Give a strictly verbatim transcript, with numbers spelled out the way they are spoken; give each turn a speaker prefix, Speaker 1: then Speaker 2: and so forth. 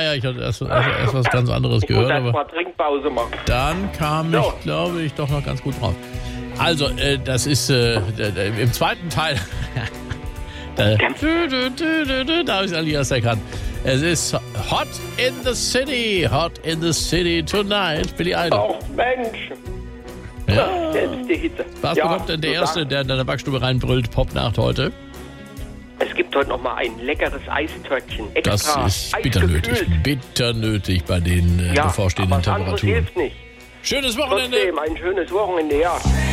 Speaker 1: ja, ich hatte erst, erst, erst was ganz anderes
Speaker 2: Ich muss
Speaker 1: gehört.
Speaker 2: erst
Speaker 1: Aber
Speaker 2: mal Trinkpause machen.
Speaker 1: dann kam
Speaker 2: So.
Speaker 1: ich, glaube ich, doch noch ganz gut drauf. Also, äh, das ist äh, d- d- im zweiten Teil. da dü, dü, dü, dü, dü, da habe ich es eigentlich erst erkannt. Es ist Hot in the City, Hot in the City tonight. Billy Idol.
Speaker 2: Ach Mensch,
Speaker 1: Ja.
Speaker 2: selbst die Hitze.
Speaker 1: Was
Speaker 2: Ja,
Speaker 1: bekommt denn der
Speaker 2: so
Speaker 1: Erste,
Speaker 2: sagen.
Speaker 1: der in deiner Backstube reinbrüllt, Popnacht heute?
Speaker 2: Es gibt heute noch mal ein leckeres Eistörtchen.
Speaker 1: Das
Speaker 2: Extra
Speaker 1: ist bitter nötig.
Speaker 2: eisgekühlt.
Speaker 1: Bitter nötig bei den äh,
Speaker 2: Ja,
Speaker 1: bevorstehenden
Speaker 2: aber was anderes
Speaker 1: Temperaturen.
Speaker 2: hilft nicht.
Speaker 1: Schönes Wochenende.
Speaker 2: Trotzdem ein schönes Wochenende, ja.